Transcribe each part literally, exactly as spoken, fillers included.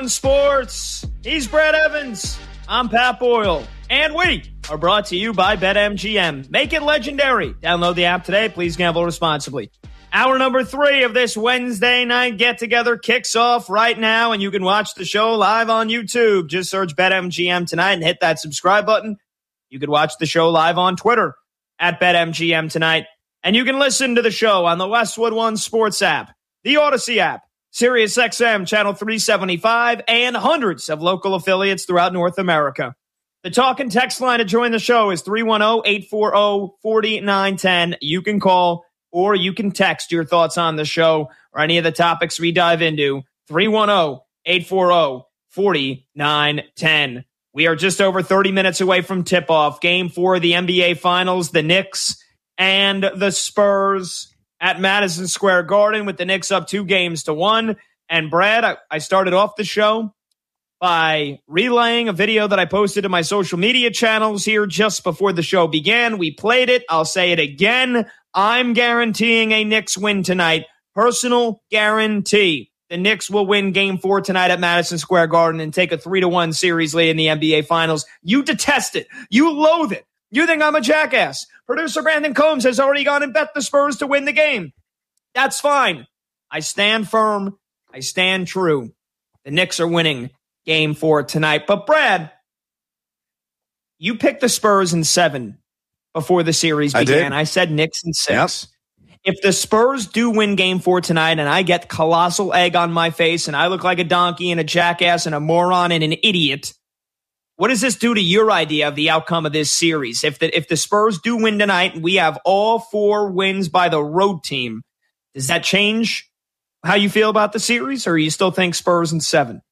One Sports. He's Brad Evans. I'm Pat Boyle. And we are brought to you by BetMGM. Make it legendary. Download the app today. Please gamble responsibly. Hour number three of this Wednesday night get-together kicks off right now, and you can watch the show live on YouTube. Just search BetMGM tonight and hit that subscribe button. You can watch the show live on Twitter at BetMGM tonight. And you can listen to the show on the Westwood One Sports app, the Odyssey app, SiriusXM Channel three seventy-five, and hundreds of local affiliates throughout North America. The talk and text line to join the show is three one zero, eight four zero, four nine one zero. You can call or you can text your thoughts on the show or any of the topics we dive into. three one zero, eight four zero, four nine one zero. We are just over thirty minutes away from tip-off. Game four of the N B A Finals, the Knicks and the Spurs at Madison Square Garden, with the Knicks up two games to one. And Brad, I, I started off the show by relaying a video that I posted to my social media channels here just before the show began. We played it. I'll say it again. I'm guaranteeing a Knicks win tonight. Personal guarantee. The Knicks will win game four tonight at Madison Square Garden and take a three to one series lead in the N B A Finals. You detest it. You loathe it. You think I'm a jackass. Producer Brandon Combs has already gone and bet the Spurs to win the game. That's fine. I stand firm. I stand true. The Knicks are winning game four tonight. But Brad, you picked the Spurs in seven before the series began. I, I said Knicks in six. Yep. If the Spurs do win game four tonight and I get colossal egg on my face and I look like a donkey and a jackass and a moron and an idiot, what does this do to your idea of the outcome of this series? If the if the Spurs do win tonight and we have all four wins by the road team, does that change how you feel about the series, or you still think Spurs in seven?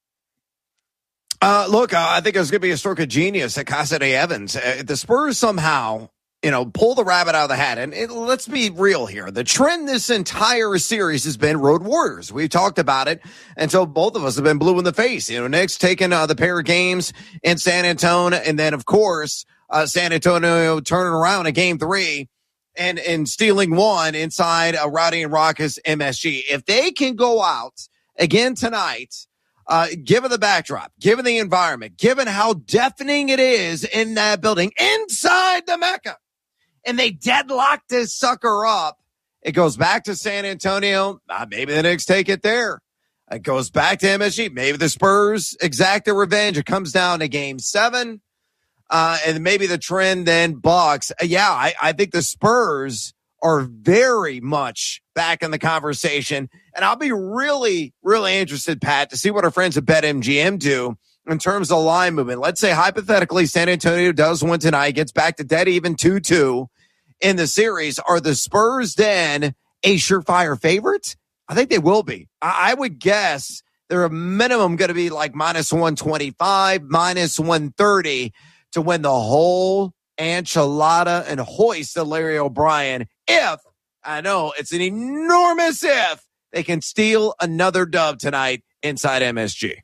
Uh, look, uh, I think it was going to be a stroke of genius at Cassidy Evans. Uh, the Spurs somehow, you know, pull the rabbit out of the hat. And it, let's be real here. The trend this entire series has been road warriors. We've talked about it. And so both of us have been blue in the face. You know, Knicks taking uh, the pair of games in San Antonio. And then, of course, uh, San Antonio turning around in game three and, and stealing one inside a rowdy and raucous M S G. If they can go out again tonight, uh, given the backdrop, given the environment, given how deafening it is in that building inside the Mecca, and they deadlock this sucker up, it goes back to San Antonio. Uh, maybe the Knicks take it there. It goes back to M S G. Maybe the Spurs exact their revenge. It comes down to game seven. Uh, and maybe the trend then bucks. Uh, yeah, I, I think the Spurs are very much back in the conversation. And I'll be really, really interested, Pat, to see what our friends at BetMGM do in terms of line movement. Let's say hypothetically San Antonio does win tonight, gets back to dead even two two in the series. Are the Spurs then a surefire favorite? I think they will be. I, I would guess they're a minimum going to be like minus one twenty-five, minus one thirty to win the whole enchilada and hoist of Larry O'Brien. If, I know it's an enormous if, they can steal another dub tonight inside M S G.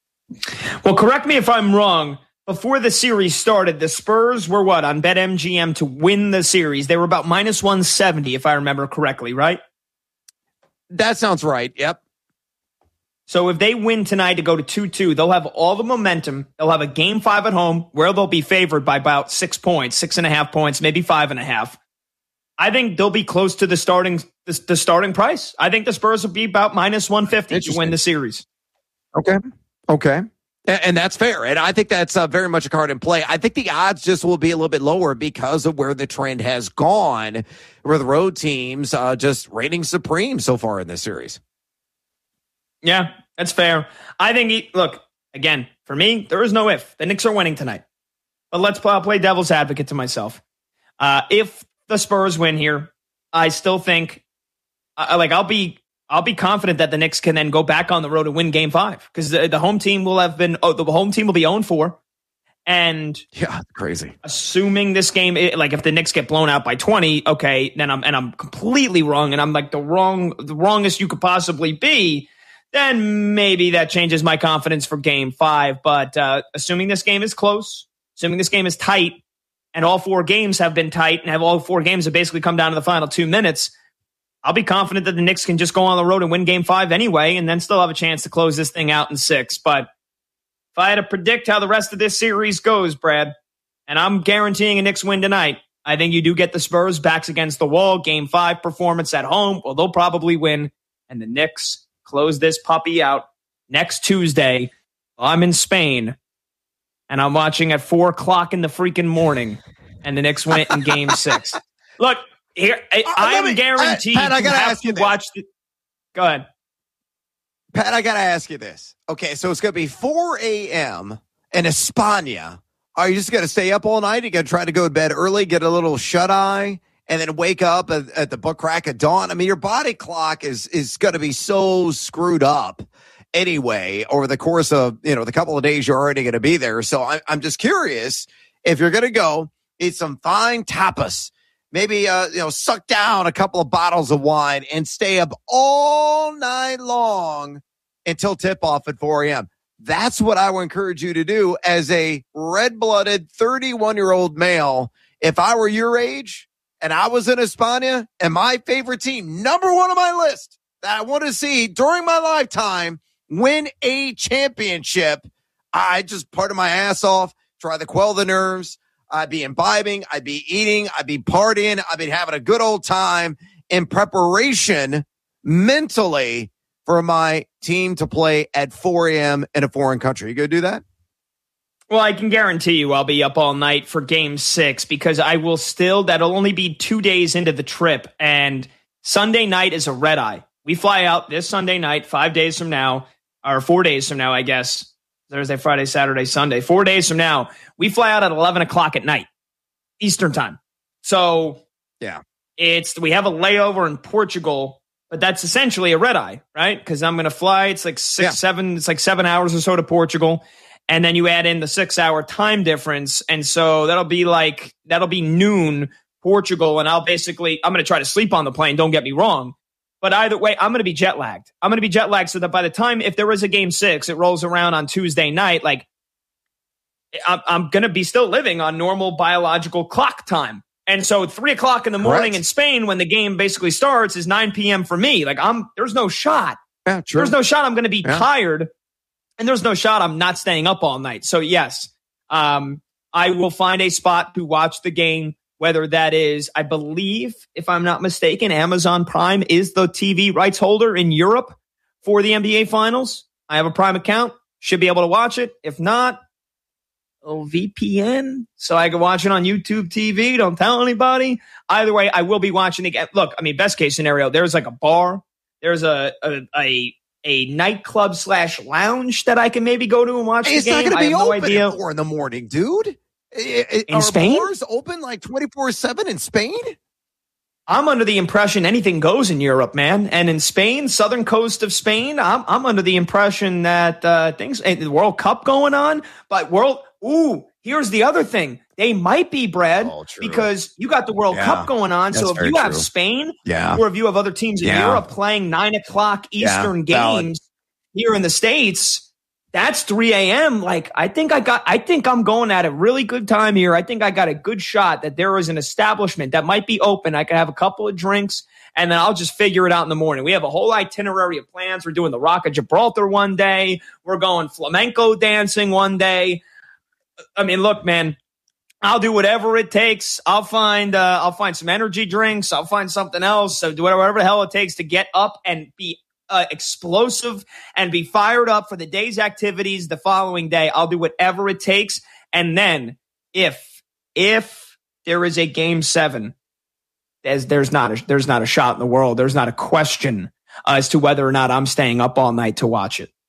Well, correct me if I'm wrong. Before the series started, the Spurs were what on BetMGM to win the series? They were about minus one seventy, if I remember correctly, right? That sounds right. Yep. So if they win tonight to go to two two, they'll have all the momentum. They'll have a game five at home where they'll be favored by about six points, six and a half points, maybe five and a half. I think they'll be close to the starting the, the starting price. I think the Spurs will be about minus one fifty to win the series. Okay. Okay. And that's fair. And I think that's uh, very much a card in play. I think the odds just will be a little bit lower because of where the trend has gone, where the road teams uh, just reigning supreme so far in this series. Yeah, that's fair. I think, he, look, again, for me, there is no if. The Knicks are winning tonight. But let's play, I'll play devil's advocate to myself. Uh, if the Spurs win here, I still think, uh, like, I'll be I'll be confident that the Knicks can then go back on the road and win game five because the, the home team will have been, oh, the home team will be oh and four. And yeah, crazy. Assuming this game, like if the Knicks get blown out by twenty, okay, then I'm, and I'm completely wrong. And I'm like the wrong, the wrongest you could possibly be. Then maybe that changes my confidence for game five. But uh, assuming this game is close, assuming this game is tight, and all four games have been tight and have all four games have basically come down to the final two minutes, I'll be confident that the Knicks can just go on the road and win game five anyway, and then still have a chance to close this thing out in six. But if I had to predict how the rest of this series goes, Brad, and I'm guaranteeing a Knicks win tonight, I think you do get the Spurs backs against the wall. Game five performance at home. Well, they'll probably win. And the Knicks close this puppy out next Tuesday. I'm in Spain, and I'm watching at four o'clock in the freaking morning, and the Knicks win it in game six. Look, here I, uh, I am me, guaranteed Pat, I to have ask to you watch the. Go ahead. Pat, I got to ask you this. Okay, so it's going to be four a.m. in España. Are you just going to stay up all night? You going to try to go to bed early, get a little shut-eye, and then wake up at, at the butt crack of dawn? I mean, your body clock is is going to be so screwed up anyway over the course of, you know, the couple of days you're already going to be there. So I, I'm just curious, if you're going to go eat some fine tapas, maybe, uh, you know, suck down a couple of bottles of wine and stay up all night long until tip-off at four a.m. That's what I would encourage you to do as a red-blooded thirty-one-year-old male. If I were your age and I was in España and my favorite team, number one on my list that I want to see during my lifetime win a championship, I'd just part of my ass off, try to quell the nerves. I'd be imbibing, I'd be eating, I'd be partying, I'd be having a good old time in preparation mentally for my team to play at four a.m. in a foreign country. You go do that? Well, I can guarantee you I'll be up all night for game six because I will still, that'll only be two days into the trip. And Sunday night is a red eye. We fly out this Sunday night, five days from now, or four days from now, I guess. Thursday, Friday, Saturday, Sunday. Four days from now, we fly out at eleven o'clock at night, Eastern time. So yeah, it's we have a layover in Portugal, but that's essentially a red eye, right? Because I'm going to fly. It's like six, yeah. seven, it's like seven hours or so to Portugal. And then you add in the six hour time difference. And so that'll be like, that'll be noon Portugal. And I'll basically, I'm going to try to sleep on the plane. Don't get me wrong. But either way, I'm going to be jet lagged. I'm going to be jet lagged so that by the time, if there is a game six, it rolls around on Tuesday night, like I'm, I'm going to be still living on normal biological clock time. And so three o'clock in the morning Correct. in Spain, when the game basically starts, is nine p.m. for me. Like I'm, there's no shot. Yeah, true. There's no shot I'm going to be yeah. tired. And there's no shot I'm not staying up all night. So yes, um, I will find a spot to watch the game. Whether that is, I believe, if I'm not mistaken, Amazon Prime is the T V rights holder in Europe for the N B A Finals. I have a Prime account. Should be able to watch it. If not, oh, V P N. So I can watch it on YouTube T V. Don't tell anybody. Either way, I will be watching it. Look, I mean, best case scenario, there's like a bar. There's a a a, a nightclub slash lounge that I can maybe go to and watch it's the game. It's not going to be I have open no idea. at four in the morning, dude. It, in are Spain? Bars open like twenty-four seven in Spain? I'm under the impression anything goes in Europe, man. And in Spain, southern coast of Spain, I'm I'm under the impression that uh, things, the World Cup going on, but World, ooh, here's the other thing. They might be, Brad, oh, because you got the World yeah, Cup going on. So if you true. have Spain, yeah. or if you have other teams in yeah. Europe playing nine o'clock Eastern yeah, games valid. here in the States, that's three a.m. Like, I think I got, I think I'm going at a really good time here. I think I got a good shot that there is an establishment that might be open. I could have a couple of drinks and then I'll just figure it out in the morning. We have a whole itinerary of plans. We're doing the Rock of Gibraltar one day. We're going flamenco dancing one day. I mean, look, man, I'll do whatever it takes. I'll find, uh, I'll find some energy drinks. I'll find something else. So do whatever the hell it takes to get up and be Uh, explosive and be fired up for the day's activities the following day. I'll do whatever it takes. And then if, if there is a game seven, there's, there's not a, there's not a shot in the world. There's not a question uh, as to whether or not I'm staying up all night to watch it.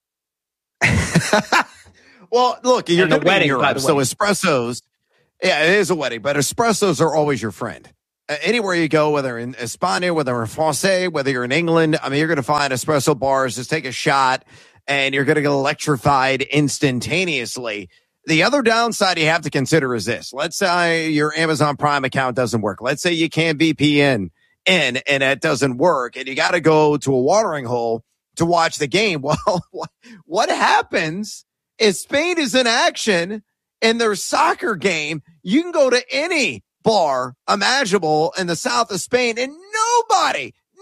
Well, look, you're going to be in Europe, so way. espressos, yeah, it is a wedding, but espressos are always your friend. Uh, anywhere you go, whether in España, whether in France, whether you're in England, I mean, you're going to find espresso bars. Just take a shot, and you're going to get electrified instantaneously. The other downside you have to consider is this. Let's say your Amazon Prime account doesn't work. Let's say you can't V P N in, and it doesn't work, and you got to go to a watering hole to watch the game. Well, what happens if Spain is in action in their soccer game? You can go to any bar imaginable in the south of Spain, and nobody,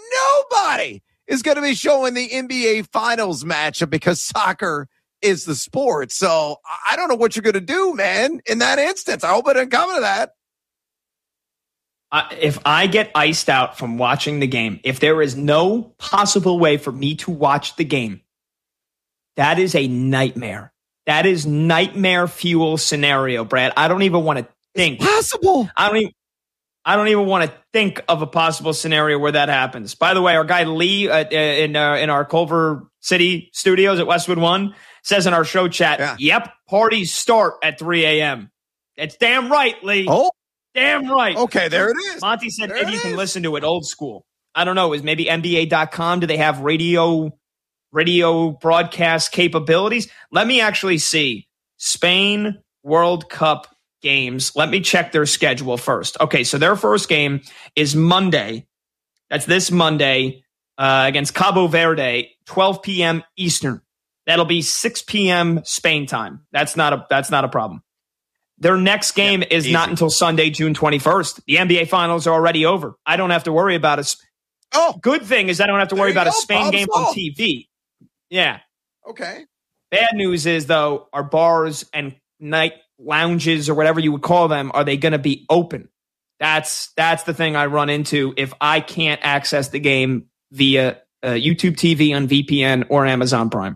nobody is going to be showing the N B A Finals matchup because soccer is the sport. So I don't know what you're going to do, man, in that instance. I hope it doesn't come to that. Uh, if I get iced out from watching the game, if there is no possible way for me to watch the game, that is a nightmare. That is nightmare fuel scenario, Brad. I don't even want to think. It's possible. I don't even. I don't even want to think of a possible scenario where that happens. By the way, our guy Lee uh, in uh, in our Culver City studios at Westwood One says in our show chat, yeah. "Yep, parties start at three a.m." It's damn right, Lee. Oh. Damn right. Okay, there it is. Monty said there maybe you can listen to it old school. I don't know. Is maybe N B A dot com? Do they have radio radio broadcast capabilities? Let me actually see. Spain World Cup games. Let me check their schedule first. Okay, so their first game is Monday. That's this Monday uh, against Cabo Verde, twelve p.m. Eastern. That'll be six p.m. Spain time. That's not a that's not a problem. Their next game yeah, is easy. Not until Sunday, June twenty-first. The N B A Finals are already over. I don't have to worry about it. Oh, good thing is I don't have to worry about go, a Spain Bob game Saul. On T V. Yeah. Okay. Bad news is, though, our bars and night lounges or whatever you would call them, are they going to be open? That's that's the thing I run into if I can't access the game via uh, YouTube T V on V P N or Amazon Prime.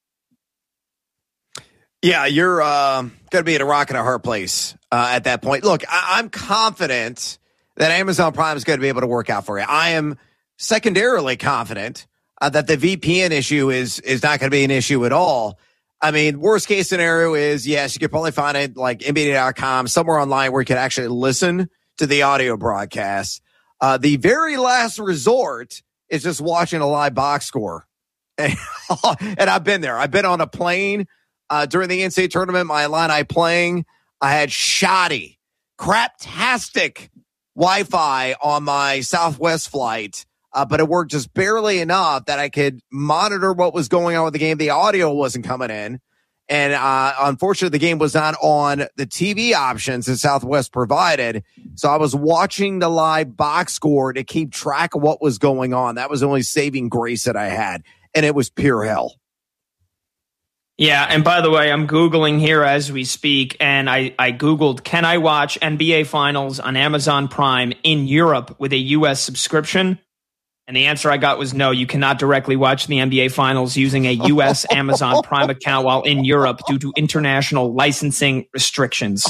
Yeah, you're uh, going to be at a rock and a hard place uh, at that point. Look, I- I'm confident that Amazon Prime is going to be able to work out for you. I am secondarily confident uh, that the V P N issue is is not going to be an issue at all. I mean, worst case scenario is, yes, you could probably find it like N B A dot com, somewhere online where you can actually listen to the audio broadcast. Uh, the very last resort is just watching a live box score. And, and I've been there. I've been on a plane. Uh, during the N C A A tournament, my Illini playing, I had shoddy, craptastic Wi-Fi on my Southwest flight, uh, but it worked just barely enough that I could monitor what was going on with the game. The audio wasn't coming in, and uh, unfortunately, the game was not on the T V options that Southwest provided, so I was watching the live box score to keep track of what was going on. That was the only saving grace that I had, and it was pure hell. Yeah, and by the way, I'm Googling here as we speak, and I, I Googled, can I watch N B A Finals on Amazon Prime in Europe with a U S subscription? And the answer I got was no, you cannot directly watch the N B A Finals using a U S Amazon Prime account while in Europe due to international licensing restrictions.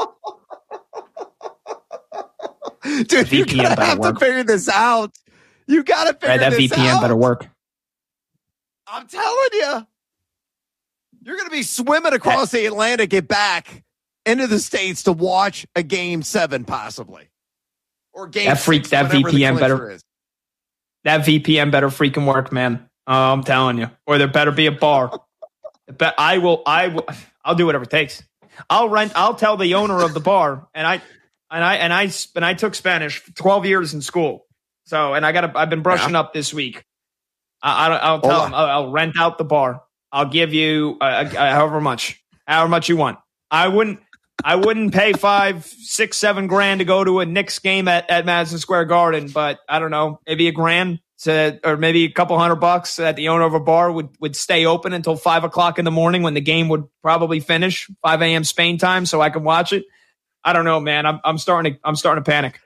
Dude, you gotta have work. to figure this out. You gotta figure right, that this V P N out. better work. I'm telling you. You're going to be swimming across the Atlantic, get back into the States to watch a game seven, possibly. Or game that freak, six, that V P N better, is. that V P N better freaking work, man. Oh, I'm telling you. Or there better be a bar. But I will, I will, I'll do whatever it takes. I'll rent, I'll tell the owner of the bar, and I, and I, and I, and I took Spanish for twelve years in school. So, and I got to, I've been brushing yeah. up this week. I, I, I'll tell Hola. him, I'll, I'll rent out the bar. I'll give you uh, uh, however much, however much you want. I wouldn't, I wouldn't pay five, six, seven grand to go to a Knicks game at, at Madison Square Garden, but I don't know, maybe a grand to, or maybe a couple hundred bucks that the owner of a bar would, would stay open until five o'clock in the morning when the game would probably finish, five a.m. Spain time, so I can watch it. I don't know, man. I'm, I'm starting to, I'm starting to panic.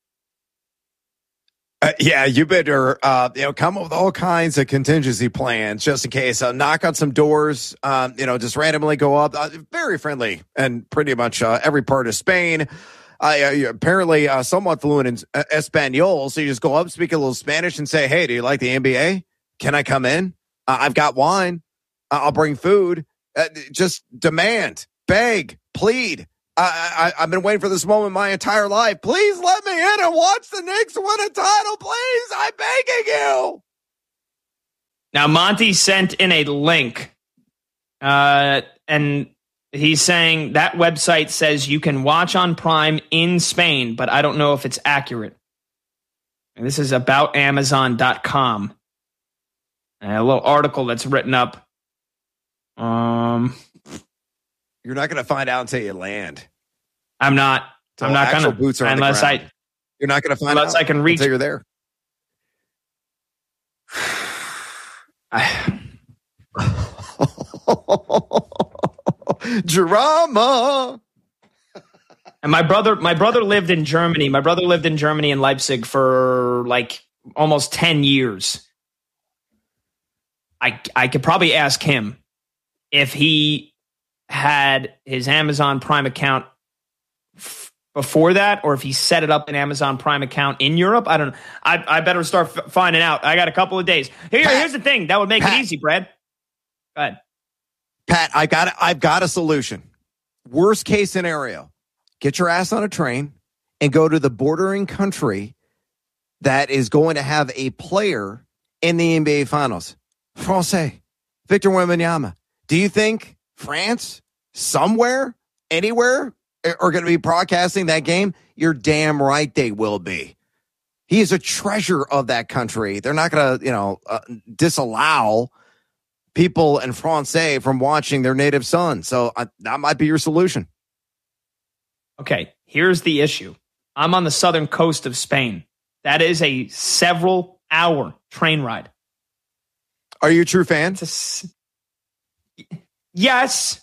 Uh, yeah, you better uh, you know come up with all kinds of contingency plans just in case. Uh, knock on some doors, um, you know, just randomly go up. Uh, very friendly and pretty much uh, every part of Spain. Uh, apparently, uh, somewhat fluent in uh, Espanol, so you just go up, speak a little Spanish, and say, "Hey, do you like the N B A? Can I come in? Uh, I've got wine. Uh, I'll bring food." Uh, just demand, beg, plead. I, I, I've been waiting for this moment my entire life. Please let me in and watch the Knicks win a title, please. I'm begging you. Now, Monty sent in a link, uh, and he's saying that website says you can watch on Prime in Spain, but I don't know if it's accurate. And this is about Amazon dot com. A little article that's written up. Um... You're not going to find out until you land. I'm not. So I'm not going to. Boots are unless I. You're not going to find unless out I can reach. until you're there. I, Drama. And my brother, my brother lived in Germany. My brother lived in Germany in Leipzig for like almost ten years. I I could probably ask him if he had his Amazon Prime account f- before that, or if he set it up an Amazon Prime account in Europe. I don't know. I, I better start f- finding out. I got a couple of days. Here, Pat, here's the thing that would make Pat, it easy, Brad. Go ahead. Pat, I got I've got a solution. Worst case scenario, get your ass on a train and go to the bordering country that is going to have a player in the N B A Finals. Francais, Victor Wembanyama. Do you think France, somewhere, anywhere, are going to be broadcasting that game? You're damn right they will be. He is a treasure of that country. They're not going to, you know, uh, disallow people in Francais from watching their native son. So uh, that might be your solution. Okay, here's the issue. I'm on the southern coast of Spain. That is a several hour train ride. Are you a true fan? S- yes.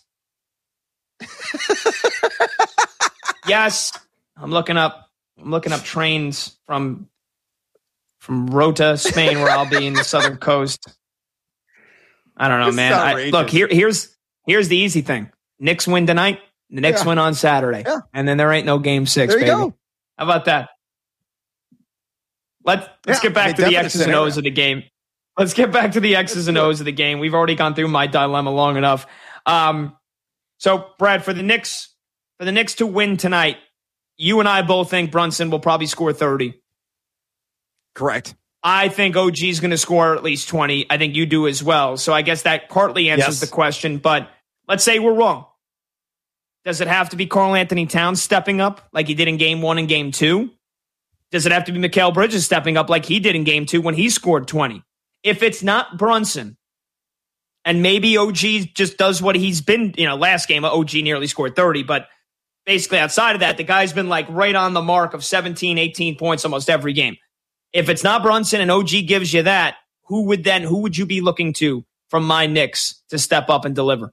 Yes. I'm looking up I'm looking up trains from from Rota, Spain, where I'll be in the southern coast. I don't know, man. I, look, here here's here's the easy thing. Knicks win tonight. The Knicks yeah. win on Saturday. Yeah. And then there ain't no game six, there you baby. Go. How about that? Let's let's yeah, get back I mean, to the X's and O's of the game. Let's get back to the X's and O's of the game. We've already gone through my dilemma long enough. Um, so, Brad, for the Knicks, for the Knicks to win tonight, you and I both think Brunson will probably score thirty. Correct. I think O G is going to score at least twenty. I think you do as well. So I guess that partly answers yes. the question. But let's say we're wrong. Does it have to be Karl Anthony Towns stepping up like he did in game one and game two? Does it have to be Mikal Bridges stepping up like he did in game two when he scored twenty? If it's not Brunson, and maybe O G just does what he's been, you know, last game, O G nearly scored thirty, but basically outside of that, the guy's been like right on the mark of seventeen, eighteen points almost every game. If it's not Brunson and O G gives you that, who would then, who would you be looking to from my Knicks to step up and deliver?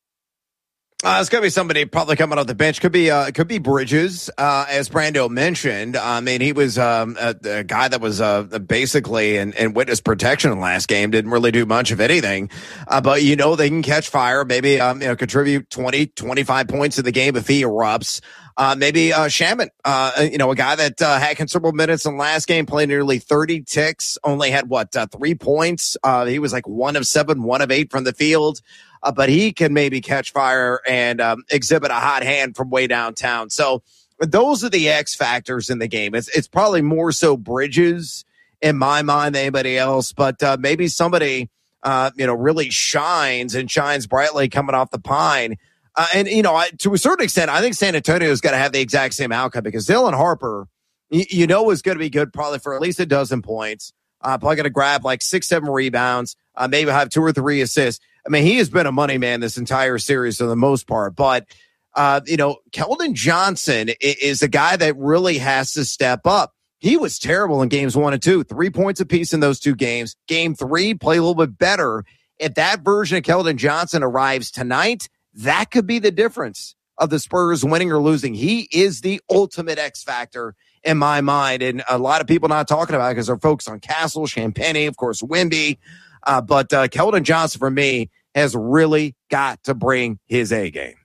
Uh, it's going to be somebody probably coming off the bench. Could be, uh, could be Bridges, uh, as Brando mentioned. I mean, he was um, a, a guy that was uh, basically in, in witness protection last game. Didn't really do much of anything, uh, but you know they can catch fire. Maybe um, you know contribute twenty, twenty-five points to the game if he erupts. Uh, maybe uh, Shaman, uh, you know, a guy that uh, had considerable minutes in last game, played nearly thirty ticks, only had what uh, three points. Uh, he was like one of seven, one of eight from the field. Uh, but he can maybe catch fire and um, exhibit a hot hand from way downtown. So those are the X factors in the game. It's it's probably more so Bridges in my mind than anybody else, but uh, maybe somebody uh, you know really shines and shines brightly coming off the pine. Uh, and you know, I, to a certain extent, I think San Antonio's got to have the exact same outcome because Dylan Harper, you, you know, is going to be good probably for at least a dozen points. Uh, probably going to grab like six, seven rebounds, uh, maybe have two or three assists. I mean, he has been a money man this entire series for the most part. But, uh, you know, Keldon Johnson is a guy that really has to step up. He was terrible in games one and two, three points apiece in those two games. Game three, play a little bit better. If that version of Keldon Johnson arrives tonight, that could be the difference of the Spurs winning or losing. He is the ultimate X factor in my mind. And a lot of people not talking about it because they're focused on Castle, Champagny, of course, Wemby. Uh, but uh, Keldon Johnson, for me, has really got to bring his A game.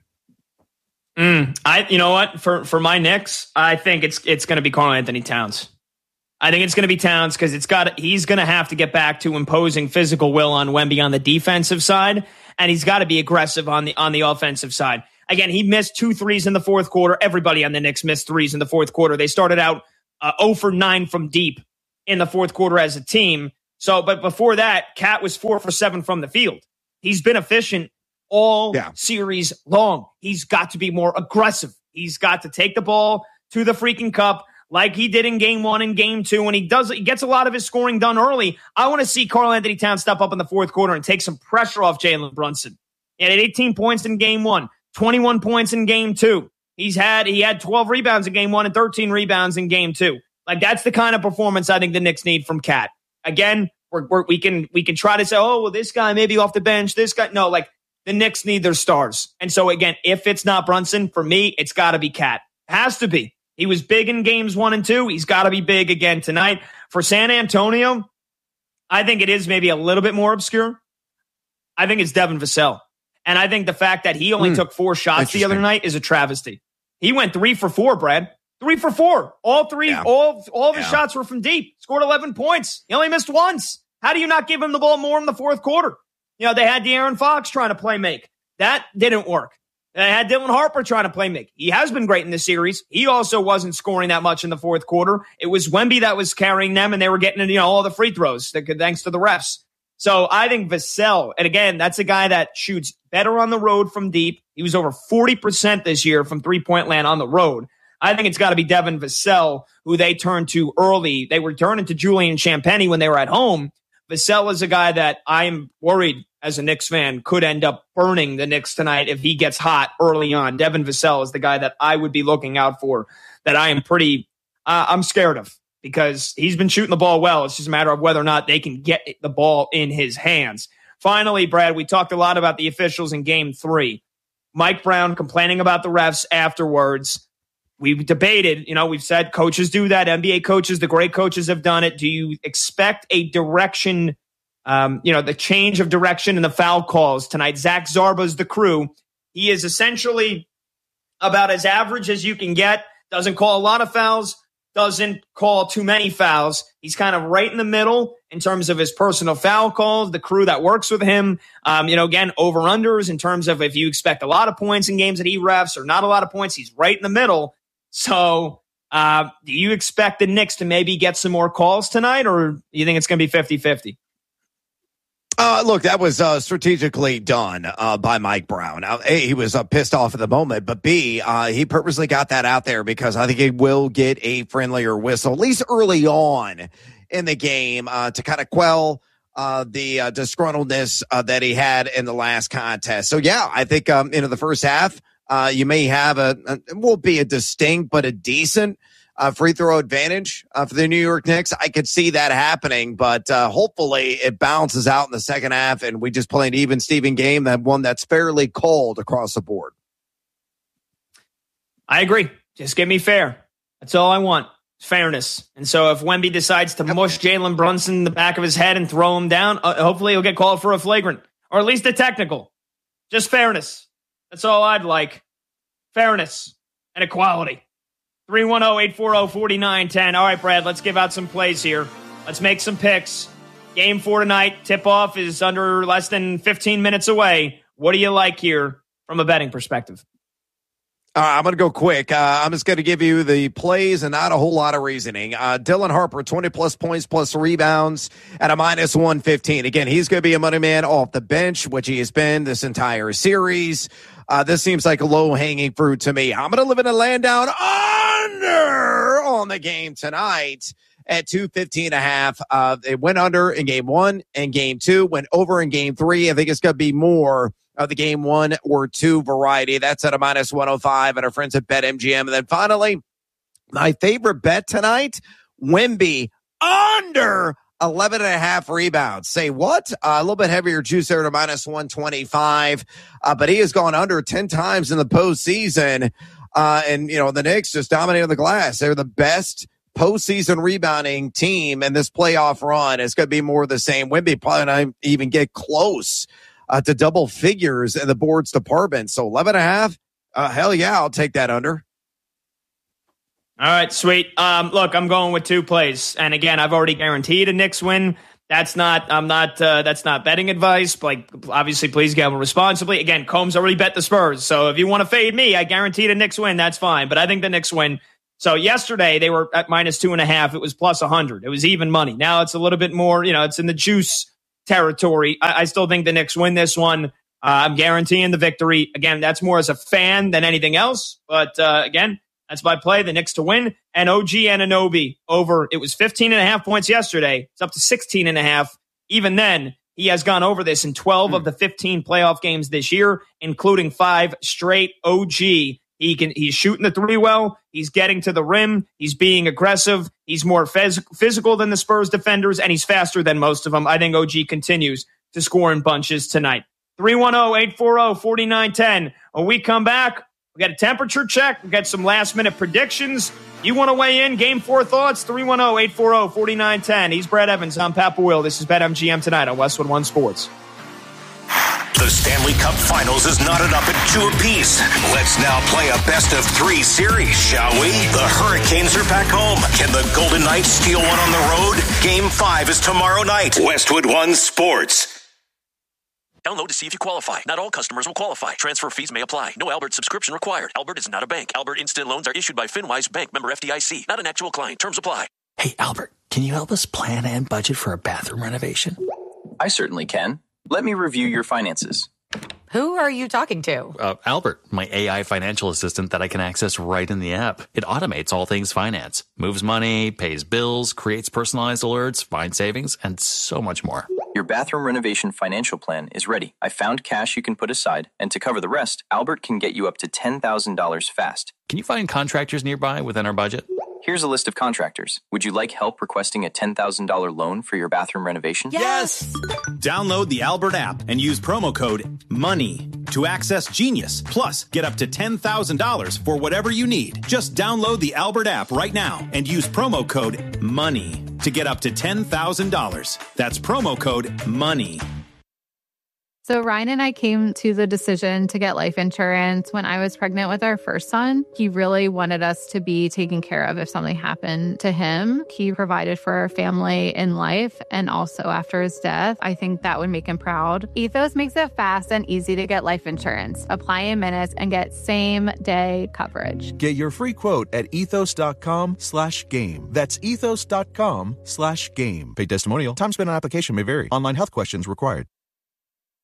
Mm, I, you know what? For for my Knicks, I think it's it's going to be Karl Anthony Towns. I think it's going to be Towns because it's got he's going to have to get back to imposing physical will on Wemby on the defensive side, and he's got to be aggressive on the on the offensive side. Again, he missed two threes in the fourth quarter. Everybody on the Knicks missed threes in the fourth quarter. They started out uh, zero for nine from deep in the fourth quarter as a team. So, but before that, Cat was four for seven from the field. He's been efficient all yeah. series long. He's got to be more aggressive. He's got to take the ball to the freaking cup like he did in game one and game two. And he does, he gets a lot of his scoring done early. I want to see Karl Anthony Towns step up in the fourth quarter and take some pressure off Jalen Brunson. He had eighteen points in game one, twenty-one points in game two. He's had, he had twelve rebounds in game one and thirteen rebounds in game two. Like that's the kind of performance I think the Knicks need from Cat. Again, we're, we're, we can we can try to say, oh, well, this guy maybe off the bench. This guy, no, like the Knicks need their stars. And so again, if it's not Brunson, for me, it's got to be Cat. Has to be. He was big in games one and two. He's got to be big again tonight. For San Antonio, I think it is maybe a little bit more obscure. I think it's Devin Vassell. And I think the fact that he only mm, took four shots the other night is a travesty. He went three for four, Brad. Three for four. All three, yeah. all, all of his yeah. shots were from deep. Scored eleven points. He only missed once. How do you not give him the ball more in the fourth quarter? You know, they had De'Aaron Fox trying to play make. That didn't work. They had Dylan Harper trying to play make. He has been great in this series. He also wasn't scoring that much in the fourth quarter. It was Wemby that was carrying them, and they were getting, you know, all the free throws thanks to the refs. So I think Vassell, and again, that's a guy that shoots better on the road from deep. He was over forty percent this year from three-point land on the road. I think it's got to be Devin Vassell, who they turned to early. They were turning to Julian Champagnie when they were at home. Vassell is a guy that I'm worried as a Knicks fan could end up burning the Knicks tonight if he gets hot early on. Devin Vassell is the guy that I would be looking out for, that I am pretty, uh, I'm scared of, because he's been shooting the ball well. It's just a matter of whether or not they can get the ball in his hands. Finally, Brad, we talked a lot about the officials in game three. Mike Brown complaining about the refs afterwards. We've debated, you know, we've said coaches do that. N B A coaches, the great coaches have done it. Do you expect a direction, um, you know, the change of direction in the foul calls tonight? Zach Zarba's the crew. He is essentially about as average as you can get. Doesn't call a lot of fouls. Doesn't call too many fouls. He's kind of right in the middle in terms of his personal foul calls, the crew that works with him. Um, you know, again, over-unders in terms of if you expect a lot of points in games that he refs or not a lot of points, he's right in the middle. So uh, do you expect the Knicks to maybe get some more calls tonight, or do you think it's going to be fifty-fifty? Uh, look, that was uh, strategically done uh, by Mike Brown. Now, A, he was uh, pissed off at the moment, but B, uh, he purposely got that out there because I think he will get a friendlier whistle, at least early on in the game, uh, to kind of quell uh, the uh, disgruntledness uh, that he had in the last contest. So, yeah, I think um, into the first half, uh, you may have a, a, it won't be a distinct, but a decent Uh, free throw advantage uh, for the New York Knicks. I could see that happening, but uh, hopefully it balances out in the second half and we just play an even Steven game, that one that's fairly cold across the board. I agree. Just give me fair. That's all I want. Fairness. And so if Wemby decides to mush Jalen Brunson in the back of his head and throw him down, uh, hopefully he'll get called for a flagrant or at least a technical. Just fairness. That's all I'd like. Fairness and equality. three one zero, eight four zero, four nine one zero. All right, Brad, let's give out some plays here. Let's make some picks. Game four tonight. Tip-off is under less than fifteen minutes away. What do you like here from a betting perspective? Uh, I'm going to go quick. Uh, I'm just going to give you the plays and not a whole lot of reasoning. Uh, Dylan Harper, twenty-plus points plus rebounds at a minus one fifteen. Again, he's going to be a money man off the bench, which he has been this entire series. Uh, this seems like a low-hanging fruit to me. I'm going to live in a land down under on the game tonight at two fifteen and a half. Uh, it went under in game one and game two, went over in game three. I think it's going to be more of the game one or two variety. That's at a minus one oh five at our friends at BetMGM. And then finally, my favorite bet tonight, Wemby under eleven and a half rebounds. Say what? Uh, a little bit heavier juice there to minus one twenty-five. Uh, but he has gone under ten times in the postseason. Uh, and, you know, the Knicks just dominated the glass. They're the best postseason rebounding team in this playoff run. It's going to be more of the same. Wemby probably not even get close uh, to double figures in the boards department. So eleven and a half, uh, hell yeah, I'll take that under. All right, sweet. Um, look, I'm going with two plays. And again, I've already guaranteed a Knicks win. That's not, I'm not, uh, that's not betting advice. Like, obviously, please gamble responsibly. Again, Combs already bet the Spurs. So if you want to fade me, I guaranteed a Knicks win. That's fine. But I think the Knicks win. So yesterday they were at minus two and a half. It was plus a hundred. It was even money. Now it's a little bit more, you know, it's in the juice territory. I, I still think the Knicks win this one. Uh, I'm guaranteeing the victory. Again, that's more as a fan than anything else. But, uh, again, that's my play, the Knicks to win. And O G Anunoby over, it was fifteen and a half points yesterday. It's up to sixteen and a half. Even then, he has gone over this in twelve mm. of the fifteen playoff games this year, including five straight. O G He can, he's shooting the three well. He's getting to the rim. He's being aggressive. He's more phys- physical than the Spurs defenders, and he's faster than most of them. I think O G continues to score in bunches tonight. three one zero, eight four zero, four nine one zero. When we come back, we got a temperature check. We got some last-minute predictions. You want to weigh in? Game four thoughts? three one zero, eight four zero, four nine one zero. He's Brad Evans. I'm Pat Boyle. This is BetMGM tonight on Westwood One Sports. The Stanley Cup Finals is knotted up at two apiece. Let's now play a best-of-three series, shall we? The Hurricanes are back home. Can the Golden Knights steal one on the road? Game five is tomorrow night. Westwood One Sports. Download to see if you qualify. Not all customers will qualify. Transfer fees may apply. No Albert subscription required. Albert is not a bank. Albert Instant Loans are issued by FinWise Bank, member F D I C. Not an actual client. Terms apply. Hey, Albert, can you help us plan and budget for a bathroom renovation? I certainly can. Let me review your finances. Who are you talking to? Uh, Albert, my A I financial assistant that I can access right in the app. It automates all things finance, moves money, pays bills, creates personalized alerts, finds savings, and so much more. Your bathroom renovation financial plan is ready. I found cash you can put aside, and to cover the rest, Albert can get you up to ten thousand dollars fast. Can you find contractors nearby within our budget? Here's a list of contractors. Would you like help requesting a ten thousand dollars loan for your bathroom renovation? Yes! Download the Albert app and use promo code MONEY to access Genius. Plus, get up to ten thousand dollars for whatever you need. Just download the Albert app right now and use promo code MONEY to get up to ten thousand dollars. That's promo code MONEY. So Ryan and I came to the decision to get life insurance when I was pregnant with our first son. He really wanted us to be taken care of if something happened to him. He provided for our family in life and also after his death. I think that would make him proud. Ethos makes it fast and easy to get life insurance. Apply in minutes and get same day coverage. Get your free quote at ethos.com slash game. That's ethos.com slash game. Paid testimonial. Time spent on application may vary. Online health questions required.